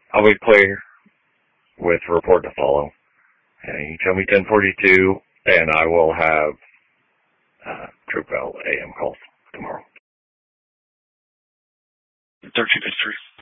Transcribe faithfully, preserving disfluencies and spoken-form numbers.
I'll be clear with report to follow. Uh, you tell me ten forty-two, and I will have uh, Troop L A M calls tomorrow. thirteen fifty-three.